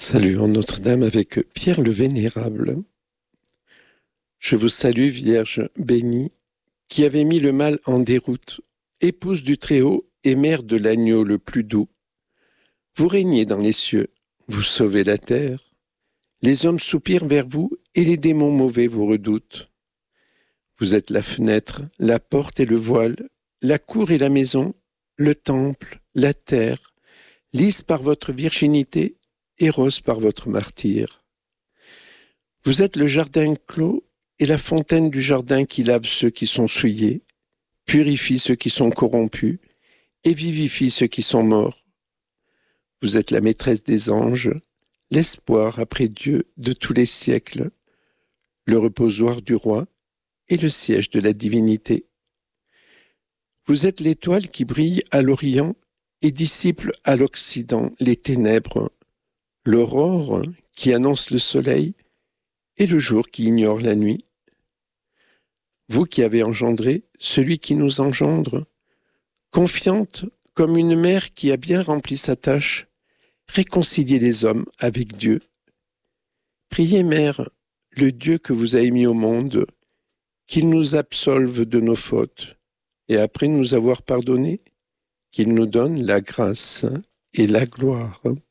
Saluons Notre-Dame avec Pierre le Vénérable. Je vous salue, Vierge bénie, qui avez mis le mal en déroute, épouse du Très-Haut et mère de l'agneau le plus doux. Vous régnez dans les cieux, vous sauvez la terre. Les hommes soupirent vers vous et les démons mauvais vous redoutent. Vous êtes la fenêtre, la porte et le voile, la cour et la maison, le temple, la terre, lys par votre virginité et rose par votre martyre. Vous êtes le jardin clos et la fontaine du jardin qui lave ceux qui sont souillés, purifie ceux qui sont corrompus et vivifie ceux qui sont morts. Vous êtes la maîtresse des anges, l'espoir après Dieu de tous les siècles, le reposoir du roi et le siège de la divinité. Vous êtes l'étoile qui brille à l'Orient et dissipe à l'Occident les ténèbres, l'aurore qui annonce le soleil et le jour qui ignore la nuit. Vous qui avez engendré celui qui nous engendre, confiante comme une mère qui a bien rempli sa tâche, réconciliez les hommes avec Dieu. Priez, Mère, le Dieu que vous avez mis au monde, qu'il nous absolve de nos fautes, et après nous avoir pardonnés, qu'il nous donne la grâce et la gloire.